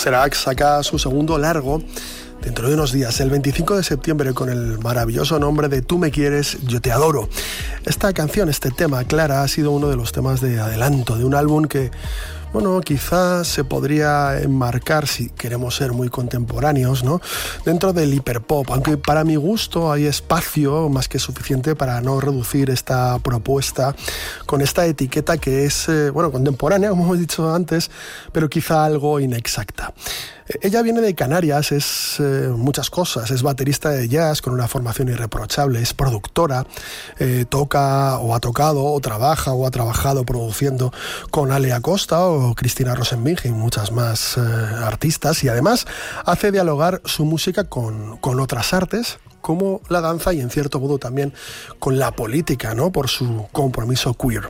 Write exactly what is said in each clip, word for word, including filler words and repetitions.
Serac saca su segundo largo dentro de unos días, el veinticinco de septiembre, con el maravilloso nombre de Tú me quieres, yo te adoro. Esta canción, este tema, Clara, ha sido uno de los temas de adelanto de un álbum que, bueno, quizás se podría enmarcar, si queremos ser muy contemporáneos, ¿no?, dentro del hiperpop, aunque para mi gusto hay espacio más que suficiente para no reducir esta propuesta con esta etiqueta que es, eh, bueno, contemporánea, como hemos dicho antes, pero quizá algo inexacta. Ella viene de Canarias, es eh, muchas cosas, es baterista de jazz con una formación irreprochable, es productora, eh, toca o ha tocado o trabaja o ha trabajado produciendo con Ale Acosta o Cristina Rosenbing y muchas más eh, artistas, y además hace dialogar su música con, con otras artes, como la danza y en cierto modo también con la política, ¿no?, por su compromiso queer.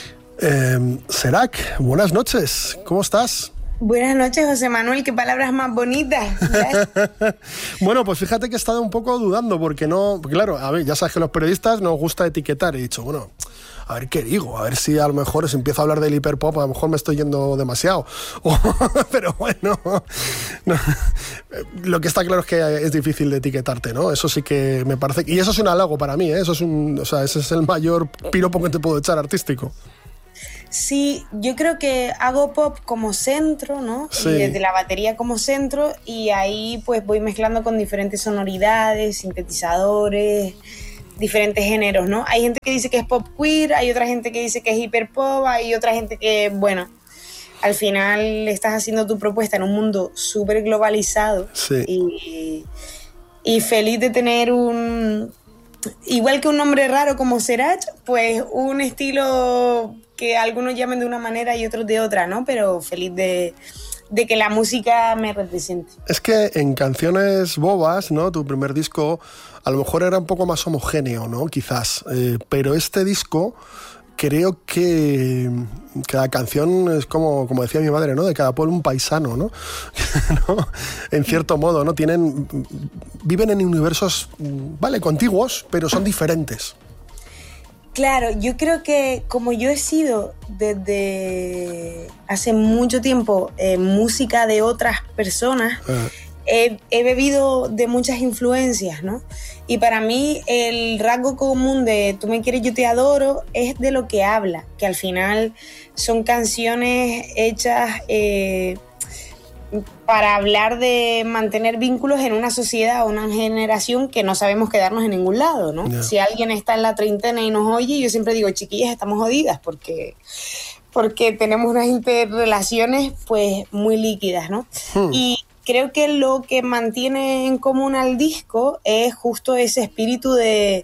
Eh, Serac, buenas noches, ¿cómo estás? Buenas noches, José Manuel, qué palabras más bonitas. Bueno, pues fíjate que he estado un poco dudando, porque no, claro, a ver, ya sabes que los periodistas nos gusta etiquetar, he dicho, bueno, a ver qué digo, a ver si a lo mejor si empiezo a hablar del hiperpop, a lo mejor me estoy yendo demasiado. Pero bueno, no. Lo que está claro es que es difícil de etiquetarte, ¿no? Eso sí que me parece, y eso es un halago para mí, ¿eh? Eso es un, o sea, ese es el mayor piropo que te puedo echar artístico. Sí, yo creo que hago pop como centro, ¿no? Sí. Y desde la batería como centro, y ahí pues voy mezclando con diferentes sonoridades, sintetizadores, diferentes géneros, ¿no? Hay gente que dice que es pop queer, hay otra gente que dice que es hiperpop, hay otra gente que, bueno, al final estás haciendo tu propuesta en un mundo súper globalizado. Sí. y, y feliz de tener un, igual que un nombre raro como Serac, pues un estilo que algunos llamen de una manera y otros de otra, ¿no? Pero feliz de, de que la música me represente. Es que en Canciones Bobas, ¿no?, tu primer disco, a lo mejor era un poco más homogéneo, ¿no?, quizás, eh, pero este disco creo que cada canción es como, como decía mi madre, ¿no?, de cada pueblo un paisano, ¿no? ¿no? En cierto modo, ¿no? Tienen, viven en universos, vale, contiguos, pero son diferentes. Claro, yo creo que como yo he sido desde hace mucho tiempo eh, música de otras personas, uh. he, he bebido de muchas influencias, ¿no? Y para mí el rasgo común de Tú me quieres, yo te adoro es de lo que habla, que al final son canciones hechas eh, para hablar de mantener vínculos en una sociedad o una generación que no sabemos quedarnos en ningún lado, ¿no? Yeah. Si alguien está en la treintena y nos oye, yo siempre digo, chiquillas, estamos jodidas porque, porque tenemos unas interrelaciones pues muy líquidas, ¿no? Hmm. Y creo que lo que mantiene en común al disco es justo ese espíritu de,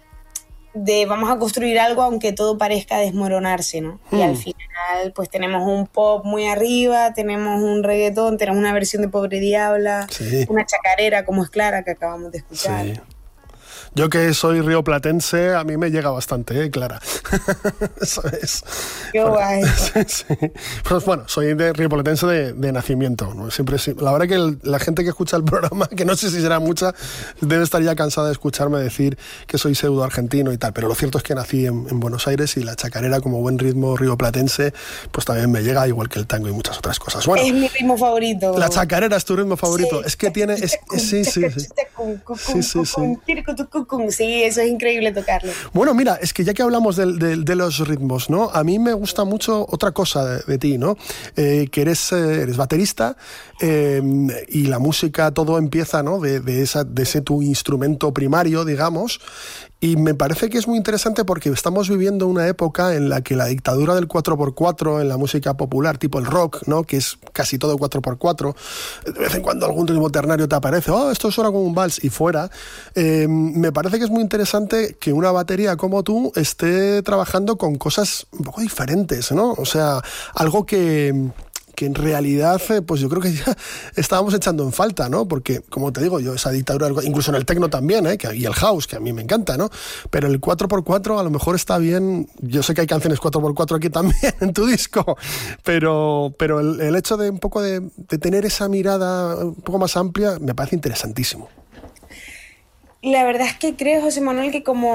de vamos a construir algo aunque todo parezca desmoronarse, ¿no? Hmm. Y al final pues tenemos un pop muy arriba, tenemos un reggaetón, tenemos una versión de Pobre Diabla, sí, una chacarera como es Clara que acabamos de escuchar. Sí. Yo que soy rioplatense, a mí me llega bastante, ¿eh, Clara? Eso es. Qué guay. Sí, sí. Pues bueno, soy de rioplatense de, de nacimiento, ¿no? Siempre, la verdad que el, la gente que escucha el programa, que no sé si será mucha, debe estar ya cansada de escucharme decir que soy pseudo argentino y tal, pero lo cierto es que nací en, en Buenos Aires y la chacarera, como buen ritmo rioplatense, pues también me llega, igual que el tango y muchas otras cosas. Bueno, es mi ritmo favorito. La chacarera es tu ritmo favorito. Sí, es que tiene... Es, es, sí, sí, sí. Sí, sí, sí. Sí, eso es increíble tocarlo. Bueno, mira, es que ya que hablamos de, de, de los ritmos, ¿no? A mí me gusta mucho otra cosa de, de ti, ¿no? Eh, que eres, eh, eres baterista eh, y la música, todo empieza, ¿no? De, de, esa, de ese tu instrumento primario, digamos. Y me parece que es muy interesante porque estamos viviendo una época en la que la dictadura del cuatro por cuatro en la música popular, tipo el rock, ¿no?, que es casi todo cuatro por cuatro, de vez en cuando algún ritmo ternario te aparece, oh, esto suena como un vals, y fuera. Eh, me parece que es muy interesante que una batería como tú esté trabajando con cosas un poco diferentes, ¿no? O sea, algo que... que en realidad, pues yo creo que ya estábamos echando en falta, ¿no? Porque, como te digo, yo esa dictadura, incluso en el techno también, ¿eh? Y el house, que a mí me encanta, ¿no? Pero el cuatro por cuatro a lo mejor está bien, yo sé que hay canciones cuatro por cuatro aquí también en tu disco, pero, pero el, el hecho de un poco de, de tener esa mirada un poco más amplia me parece interesantísimo. La verdad es que creo, José Manuel, que como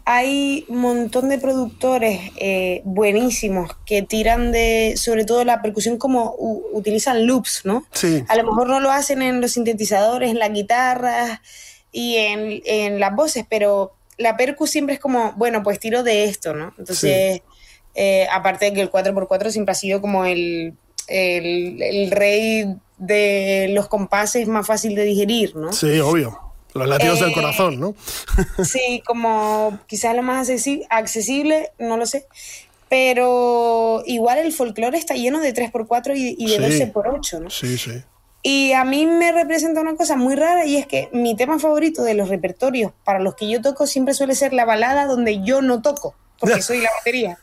hay un montón de productores eh, buenísimos que tiran de, sobre todo la percusión, como u, utilizan loops, ¿no? Sí. A lo mejor no lo hacen en los sintetizadores, en las guitarras y en, en las voces, pero la percu siempre es como, bueno, pues tiro de esto, ¿no? Entonces, sí. eh, aparte de que el cuatro por cuatro siempre ha sido como el, el, el rey de los compases más fácil de digerir, ¿no? Sí, obvio. Los latidos eh, del corazón, ¿no? Sí, como quizás lo más accesible, no lo sé. Pero igual el folclore está lleno de tres por cuatro y, y de sí, doce por ocho, ¿no? Sí, sí. Y a mí me representa una cosa muy rara, y es que mi tema favorito de los repertorios para los que yo toco siempre suele ser la balada donde yo no toco, porque soy la batería.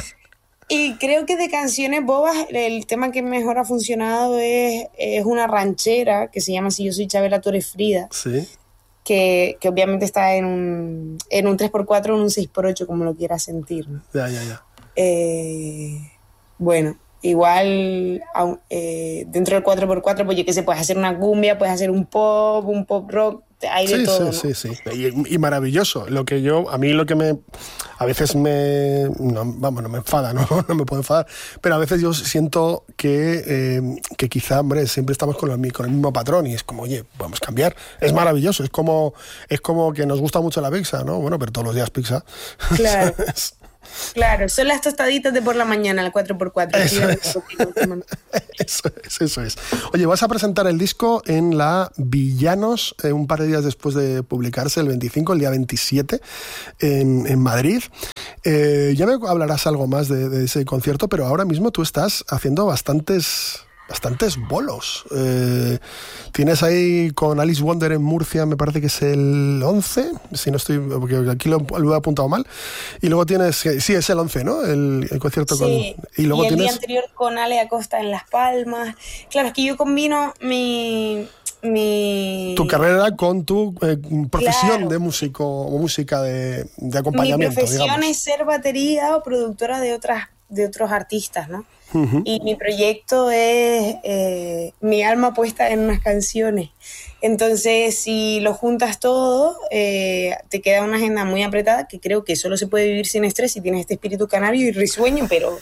Y creo que de canciones bobas, el tema que mejor ha funcionado es, es una ranchera que se llama Si yo soy Chabela, tú eres Frida. Sí. Que, que obviamente está en un, en un tres por cuatro o en un seis por ocho, como lo quieras sentir, ¿no? Ya, ya, ya. Eh, bueno, igual eh, dentro del cuatro por cuatro, pues yo qué sé, puedes hacer una cumbia, puedes hacer un pop, un pop rock, hay de sí, todo, sí, ¿no? sí, sí. Y, y maravilloso. Lo que yo, a mí lo que me, a veces me, no, vamos, no me enfada, ¿no? No me puedo enfadar, pero a veces yo siento que, eh, que quizá, hombre, siempre estamos con el, con el mismo patrón y es como, oye, podemos cambiar. Es maravilloso, es como, es como que nos gusta mucho la pizza, ¿no? Bueno, pero todos los días pizza. Claro. Claro, son las tostaditas de por la mañana, el cuatro por cuatro. Eso es. Eso es, eso es. Oye, vas a presentar el disco en la Villanos eh, un par de días después de publicarse, el veinticinco, el día veintisiete, en, en Madrid. Eh, ya me hablarás algo más de, de ese concierto, pero ahora mismo tú estás haciendo bastantes... bastantes bolos. Eh, tienes ahí con Alice Wonder en Murcia, me parece que es el once, si no estoy, porque aquí lo, lo he apuntado mal. Y luego tienes, sí, es el once, ¿no? El, el concierto sí, con... Y, luego y el tienes... día anterior con Ale Acosta en Las Palmas. Claro, es que yo combino mi... mi... Tu carrera con tu eh, profesión claro. de músico o música de, de acompañamiento. Mi profesión digamos. es ser batería o productora de otras de otros artistas, ¿no? Uh-huh. Y mi proyecto es eh, mi alma puesta en unas canciones. Entonces, si lo juntas todo, eh, te queda una agenda muy apretada, que creo que solo se puede vivir sin estrés si tienes este espíritu canario y risueño, pero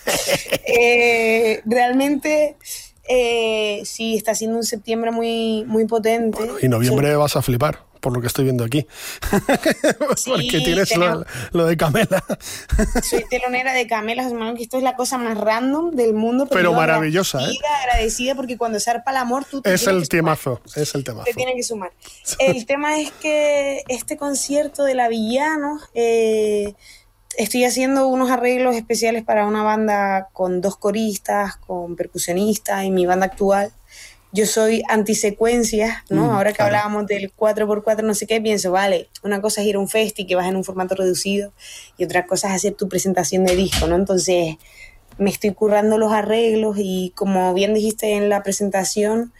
eh, realmente eh, sí, está siendo un septiembre muy, muy potente. Bueno, y noviembre sí. Vas a flipar, por lo que estoy viendo aquí. Sí, porque tienes tenemos, lo, lo de Camela. Soy telonera de Camela, hermano, que esto es la cosa más random del mundo. Pero, pero maravillosa, agradecida, ¿eh? agradecida, porque cuando zarpa el amor, tú te es el que temazo, sumar. es el temazo. Te tienes que sumar. El tema es que este concierto de la Villanos, eh, estoy haciendo unos arreglos especiales para una banda con dos coristas, con percusionistas y mi banda actual. Yo soy antisecuencias, ¿no? Mm, Ahora que claro. hablábamos del cuatro por cuatro, no sé qué, pienso, vale, una cosa es ir a un festi que vas en un formato reducido y otra cosa es hacer tu presentación de disco, ¿no? Entonces me estoy currando los arreglos y, como bien dijiste en la presentación,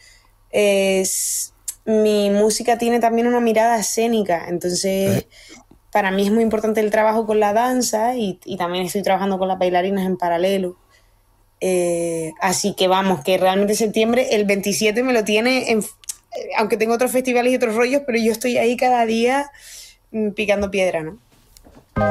es, mi música tiene también una mirada escénica, entonces ¿Eh? para mí es muy importante el trabajo con la danza y, y también estoy trabajando con las bailarinas en paralelo. Eh, así que vamos, que realmente septiembre, el veintisiete me lo tiene, en, aunque tengo otros festivales y otros rollos, pero yo estoy ahí cada día picando piedra, ¿no?